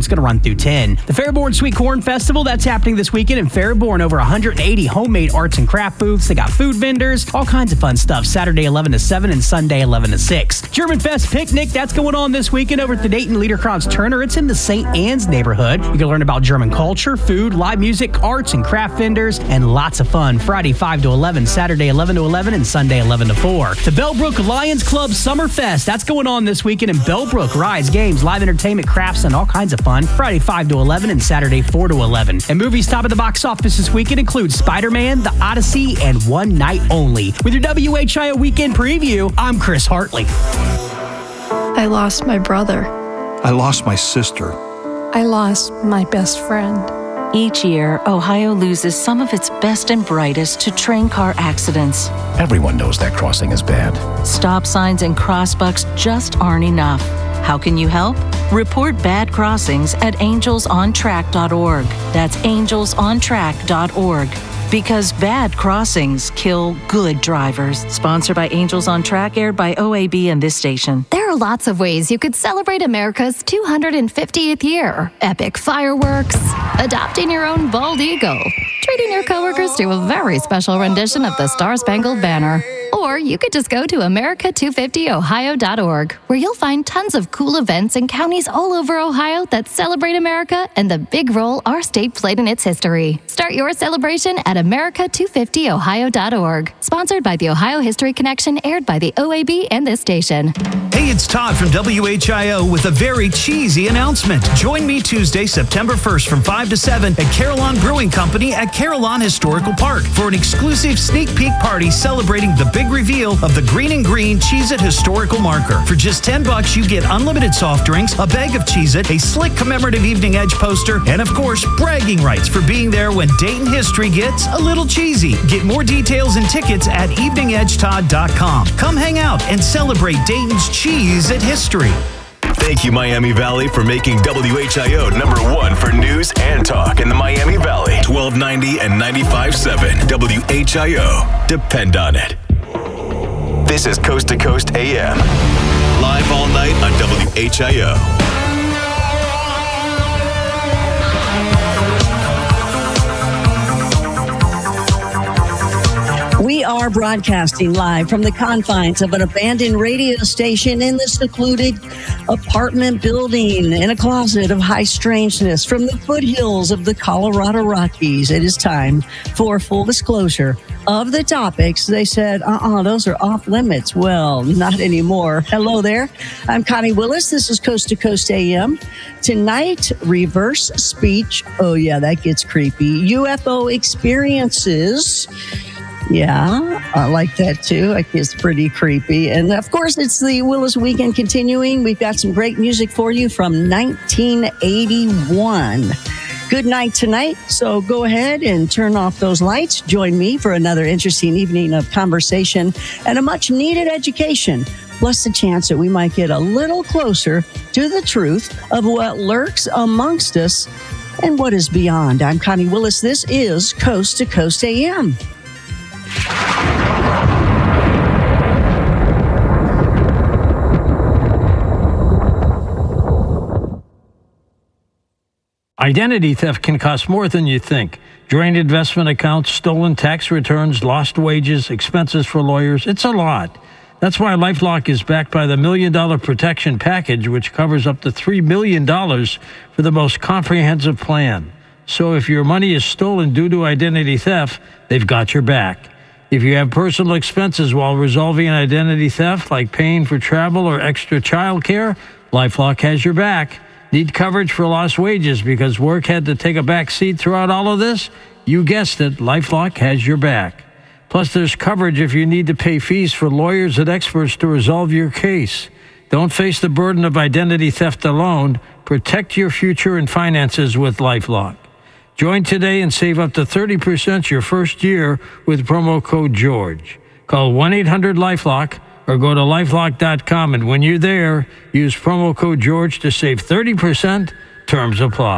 It's going to run through 10. The Fairborn Sweet Corn Festival, that's happening this weekend in Fairborn. Over 180 homemade arts and craft booths. They got food vendors, all kinds of fun stuff. Saturday 11 to 7 and Sunday 11 to 6. German Fest Picnic, that's going on this weekend over at the Dayton Liederkranz Turner. It's in the St. Anne's neighborhood. You can learn about German culture, food, live music, arts, and craft vendors, and lots of fun. Friday 5 to 11, Saturday 11 to 11, and Sunday 11 to 4. The Bellbrook Lions Club Summer Fest, that's going on this weekend in Bellbrook. Rides, games, live entertainment, crafts, and all kinds of fun. Friday 5 to 11 and Saturday 4 to 11. And movies top of the box office this weekend include Spider-Man, The Odyssey, and One Night Only. With your WHIO Weekend Preview, I'm Chris Hartley. I lost my brother. I lost my sister. I lost my best friend. Each year, Ohio loses some of its best and brightest to train car accidents. Everyone knows that crossing is bad. Stop signs and crossbucks just aren't enough. How can you help? Report bad crossings at angelsontrack.org. That's angelsontrack.org. Because bad crossings kill good drivers. Sponsored by Angels on Track, aired by OAB and this station. There are lots of ways you could celebrate America's 250th year. Epic fireworks, adopting your own bald eagle, treating your coworkers to a very special rendition of the Star-Spangled Banner. Or you could just go to America250ohio.org, where you'll find tons of cool events in counties all over Ohio that celebrate America and the big role our state played in its history. Start your celebration at America250ohio.org. Sponsored by the Ohio History Connection, aired by the OAB and this station. Hey, it's Todd from WHIO with a very cheesy announcement. Join me Tuesday, September 1st from 5 to 7 at Carillon Brewing Company at Carillon Historical Park for an exclusive sneak peek party celebrating the big reveal of the Green and Green Cheez-It Historical Marker. For just $10, you get unlimited soft drinks, a bag of Cheez-It, a slick commemorative Evening Edge poster, and of course, bragging rights for being there when Dayton history gets a little cheesy. Get more details and tickets at eveningedgetodd.com. Come hang out and celebrate Dayton's Cheez-It history. Thank you, Miami Valley, for making WHIO #1 for news and talk in the Miami Valley. 1290 and 95.7 WHIO. Depend on it. This is Coast to Coast AM. Live all night on WHIO. We are broadcasting live from the confines of an abandoned radio station in the secluded apartment building in a closet of high strangeness from the foothills of the Colorado Rockies. It is time for full disclosure of the topics. They said, those are off limits. Well, not anymore. Hello there. I'm Connie Willis. This is Coast to Coast AM. Tonight, reverse speech. Oh, yeah, that gets creepy. UFO experiences. Yeah, I like that too. It's pretty creepy. And of course, it's the Willis Weekend continuing. We've got some great music for you from 1981. Good night tonight. So go ahead and turn off those lights. Join me for another interesting evening of conversation and a much needed education, plus the chance that we might get a little closer to the truth of what lurks amongst us and what is beyond. I'm Connie Willis. This is Coast to Coast AM. Identity theft can cost more than you think. Drained investment accounts, stolen tax returns, lost wages, expenses for lawyers. It's a lot. That's why LifeLock is backed by the $1 Million Protection Package, which covers up to $3 million for the most comprehensive plan. So if your money is stolen due to identity theft, they've got your back. If you have personal expenses while resolving an identity theft, like paying for travel or extra child care, LifeLock has your back. Need coverage for lost wages because work had to take a back seat throughout all of this? You guessed it, LifeLock has your back. Plus, there's coverage if you need to pay fees for lawyers and experts to resolve your case. Don't face the burden of identity theft alone. Protect your future and finances with LifeLock. Join today and save up to 30% your first year with promo code GEORGE. Call 1-800-LifeLock or go to lifelock.com, and when you're there, use promo code GEORGE to save 30%. Terms apply.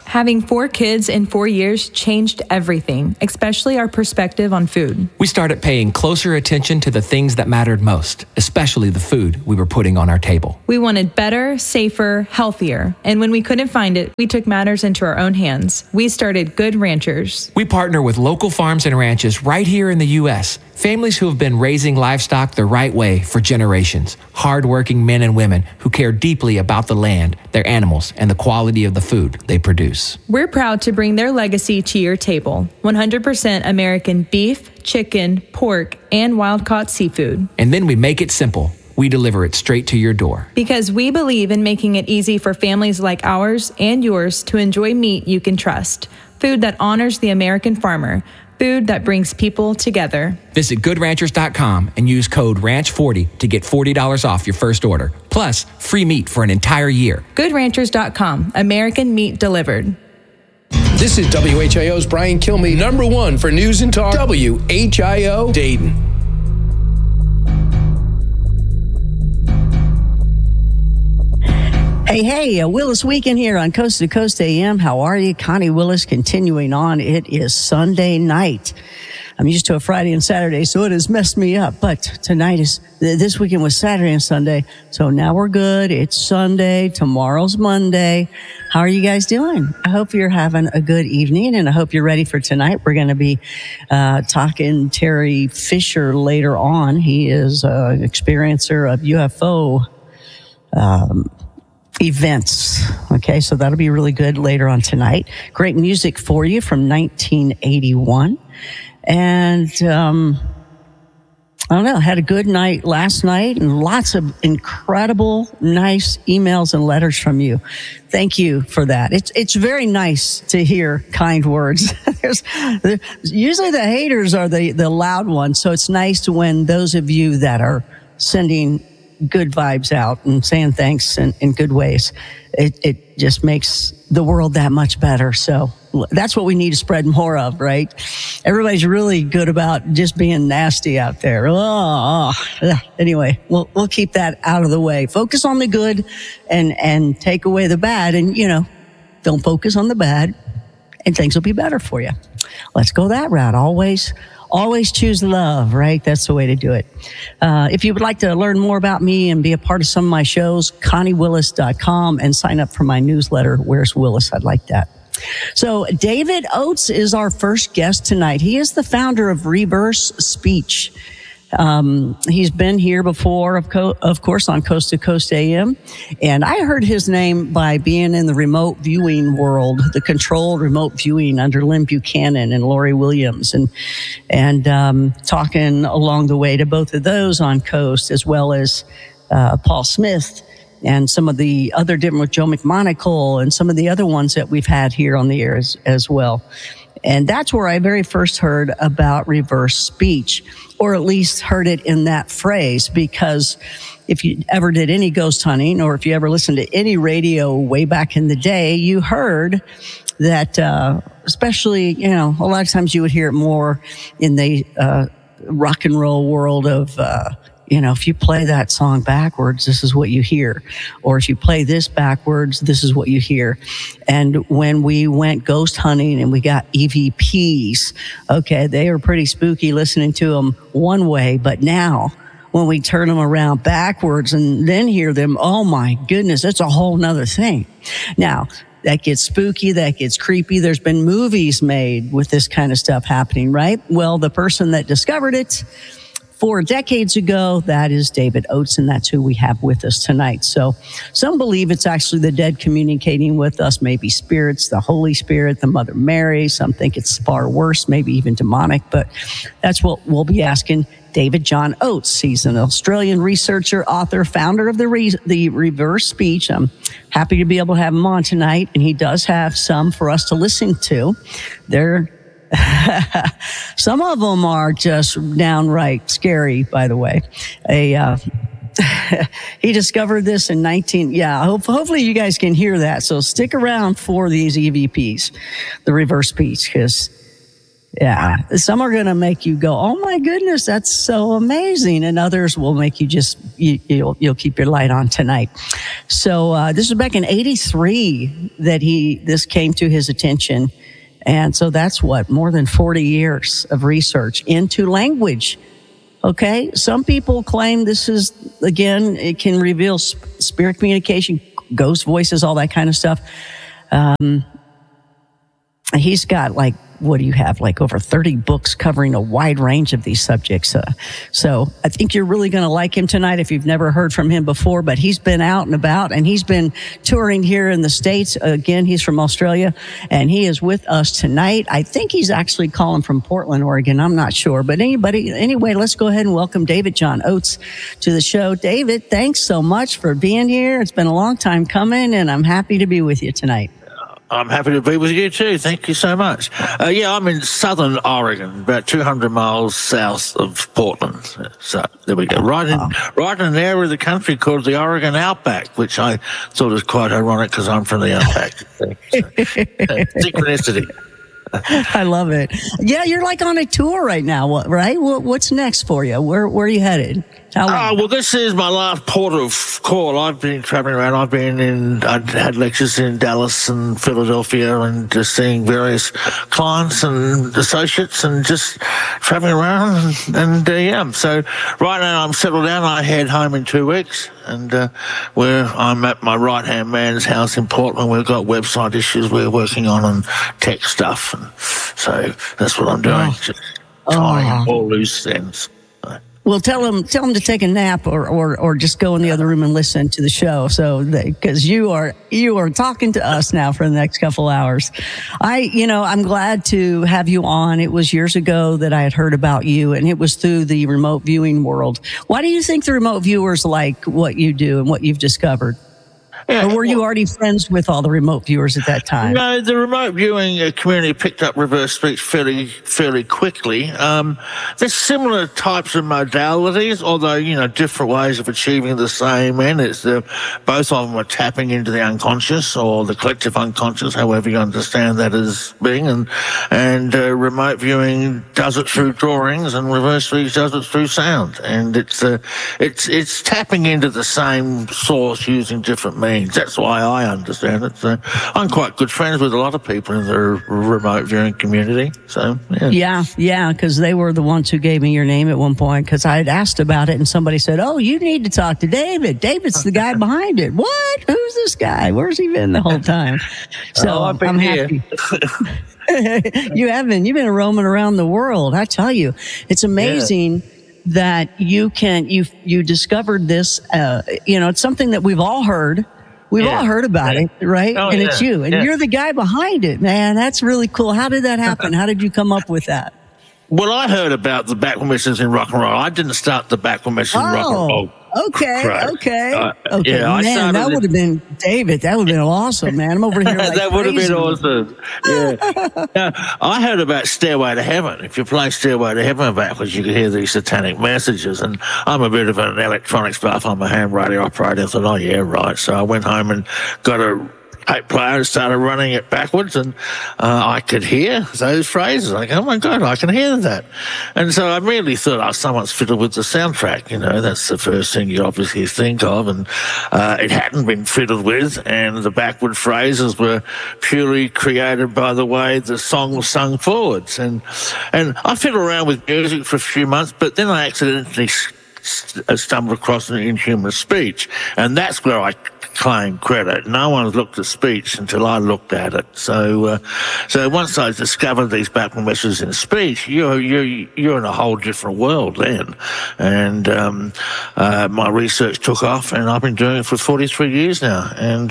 Having 4 kids in 4 years changed everything, especially our perspective on food. We started paying closer attention to the things that mattered most, especially the food we were putting on our table. We wanted better, safer, healthier. And when we couldn't find it, we took matters into our own hands. We started Good Ranchers. We partner with local farms and ranches right here in the U.S., families who have been raising livestock the right way for generations. Hardworking men and women who care deeply about the land, their animals, and the quality of the food they produce. We're proud to bring their legacy to your table. 100% American beef, chicken, pork, and wild-caught seafood. And then we make it simple. We deliver it straight to your door. Because we believe in making it easy for families like ours and yours to enjoy meat you can trust. Food that honors the American farmer. Food that brings people together. Visit GoodRanchers.com and use code RANCH40 to get $40 off your first order. Plus, free meat for an entire year. GoodRanchers.com. American meat delivered. This is WHIO's Brian Kilmeade, number 1 for News and Talk, WHIO Dayton. Hey, Willis Weekend here on Coast to Coast AM. How are you? Connie Willis continuing on. It is Sunday night. I'm used to a Friday and Saturday, so it has messed me up. But this weekend was Saturday and Sunday, so now we're good. It's Sunday. Tomorrow's Monday. How are you guys doing? I hope you're having a good evening, and I hope you're ready for tonight. We're going to be talking Terry Fisher later on. He is an experiencer of UFO events. Okay, so that'll be really good later on tonight. Great music for you from 1981. And I don't know, had a good night last night and lots of incredible, nice emails and letters from you. Thank you for that. It's very nice to hear kind words. Usually the haters are the loud ones, so it's nice when those of you that are sending good vibes out and saying thanks in good ways. It just makes the world that much better. So that's what we need to spread more of, right? Everybody's really good about just being nasty out there. Anyway, we'll keep that out of the way. Focus on the good and take away the bad, and don't focus on the bad, and things will be better for you. Let's go that route. Always choose love, right? That's the way to do it. If you would like to learn more about me and be a part of some of my shows, ConnieWillis.com, and sign up for my newsletter, Where's Willis? I'd like that. So David Oates is our first guest tonight. He is the founder of Reverse Speech. He's been here before, of course, on Coast to Coast AM. And I heard his name by being in the remote viewing world, the controlled remote viewing under Lynn Buchanan and Lori Williams, and talking along the way to both of those on Coast, as well as Paul Smith and some of the other different with Joe McMonagle and some of the other ones that we've had here on the air as well. And that's where I very first heard about reverse speech, or at least heard it in that phrase, because if you ever did any ghost hunting, or if you ever listened to any radio way back in the day, you heard that, especially, a lot of times you would hear it more in the rock and roll world of, if you play that song backwards, this is what you hear. Or if you play this backwards, this is what you hear. And when we went ghost hunting and we got EVPs, okay, they were pretty spooky listening to them one way. But now, when we turn them around backwards and then hear them, oh my goodness, it's a whole nother thing. Now, that gets spooky, that gets creepy. There's been movies made with this kind of stuff happening, right? Well, the person that discovered it 4 decades ago, that is David Oates, and that's who we have with us tonight. So some believe it's actually the dead communicating with us, maybe spirits, the Holy Spirit, the Mother Mary. Some think it's far worse, maybe even demonic, but that's what we'll be asking David John Oates. He's an Australian researcher, author, founder of the Reverse Speech. I'm happy to be able to have him on tonight, and he does have some for us to listen to. Some of them are just downright scary, by the way. He discovered this in hopefully you guys can hear that. So stick around for these EVPs, the reverse speech, because Yeah. Some are going to make you go, oh my goodness, that's so amazing. And others will make you just, you'll keep your light on tonight. So, this was back in 83 that this came to his attention. And so that's more than 40 years of research into language. Okay. Some people claim this is, again, it can reveal spirit communication, ghost voices, all that kind of stuff. He's got what do you have? Over 30 books covering a wide range of these subjects. So I think you're really going to like him tonight if you've never heard from him before, but he's been out and about and he's been touring here in the States. Again, he's from Australia and he is with us tonight. I think he's actually calling from Portland, Oregon. I'm not sure, but anyway, let's go ahead and welcome David John Oates to the show. David, thanks so much for being here. It's been a long time coming and I'm happy to be with you tonight. I'm happy to be with you too. Thank you so much. I'm in southern Oregon, about 200 miles south of Portland. So there we go. Right in an area of the country called the Oregon Outback, which I thought was quite ironic because I'm from the Outback. Synchronicity. I love it. Yeah, you're on a tour right now, right? What's next for you? Where are you headed? Well, this is my last port of call. I've been traveling around. I had lectures in Dallas and Philadelphia and just seeing various clients and associates and just traveling around. So right now I'm settled down. I head home in 2 weeks. And where I'm at my right-hand man's house in Portland, we've got website issues we're working on and tech stuff. And so that's what I'm doing, just tying all loose ends. Well, tell them to take a nap or just go in the other room and listen to the show. So, because you are talking to us now for the next couple hours. I'm glad to have you on. It was years ago that I had heard about you, and it was through the remote viewing world. Why do you think the remote viewers like what you do and what you've discovered? Yeah, or were you already friends with all the remote viewers at that time? No, the remote viewing community picked up reverse speech fairly quickly. There's similar types of modalities, although, different ways of achieving the same end. It's both of them are tapping into the unconscious or the collective unconscious, however you understand that as being. And remote viewing does it through drawings and reverse speech does it through sound. And it's tapping into the same source using different means. That's why I understand it. So I'm quite good friends with a lot of people in the remote viewing community. So yeah, because they were the ones who gave me your name at one point because I had asked about it and somebody said, "Oh, you need to talk to David. David's the guy behind it." What? Who's this guy? Where's he been the whole time? So I've been I'm here. happy. You've been roaming around the world. I tell you, it's amazing. Yeah. That you discovered this. It's something that we've all heard. We've all heard about it, right? Oh, and it's you. And you're the guy behind it, man. That's really cool. How did that happen? How did you come up with that? Well, I heard about the backward messages in rock and roll. I didn't start the backward messages in rock and roll. Okay. Yeah, man, that would have been David. That would have been awesome, man. I'm over here like that would have crazy. been awesome. Yeah. Now, I heard about Stairway to Heaven. If you play Stairway to Heaven backwards, you can hear these satanic messages. And I'm a bit of an electronics buff. I'm a ham radio operator. I thought, oh, yeah, right. So I went home and got a tape player and started running it backwards, and I could hear those phrases. Like, oh my God, I can hear that. And so I immediately thought, someone's fiddled with the soundtrack. That's the first thing you obviously think of. And it hadn't been fiddled with, and the backward phrases were purely created by the way the song was sung forwards. And I fiddled around with music for a few months, but then I accidentally stumbled across an Inhuman Speech, and that's where I claim credit. No one's looked at speech until I looked at it. So once I discovered these backward messages in speech, you're in a whole different world then. And my research took off, and I've been doing it for 43 years now. And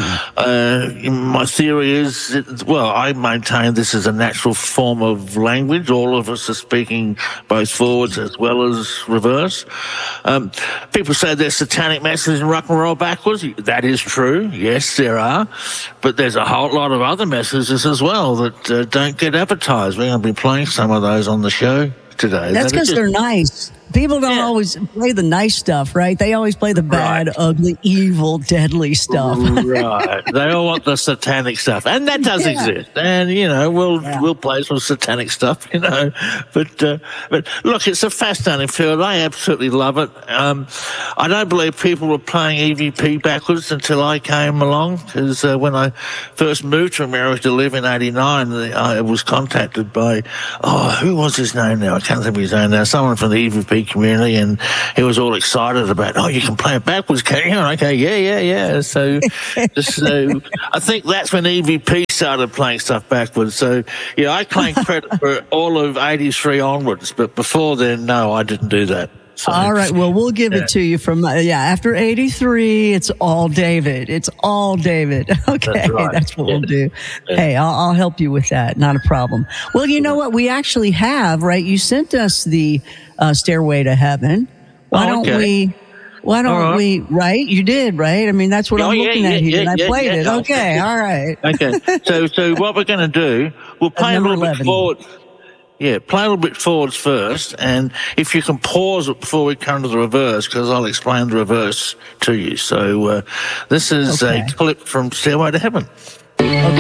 my theory is, I maintain this is a natural form of language. All of us are speaking both forwards as well as reverse. People say there's satanic messages in rock and roll backwards. That is true. Yes, there are. But there's a whole lot of other messages as well that don't get advertised. We're going to be playing some of those on the show today. That's because they're nice. People don't always play the nice stuff, right? They always play the bad, ugly, evil, deadly stuff. Right. They all want the satanic stuff. And that does exist. And, we'll play some satanic stuff, But look, it's a fascinating field. I absolutely love it. I don't believe people were playing EVP backwards until I came along, because when I first moved to America to live in 89, I was contacted by, who was his name now? I can't think of his name now. Someone from the EVP community, and he was all excited about, you can play it backwards, can you? Okay, yeah. So I think that's when EVP started playing stuff backwards. So, I claim credit for all of 83 onwards, but before then, no, I didn't do that. So, all right. Well, we'll give it to you from, after 83, it's all David. It's all David. Okay. That's what we'll do. Yeah. Hey, I'll help you with that. Not a problem. Well, you know what? We actually have, right? You sent us the Stairway to Heaven. Why don't we, right? You did, right? I mean, that's what I'm looking at here. And I played it. Okay. All right. Okay. So what we're going to do, we'll play a little bit forward. Yeah, play a little bit forwards first, and if you can pause it before we come to the reverse, because I'll explain the reverse to you. So this is a clip from Stairway to Heaven.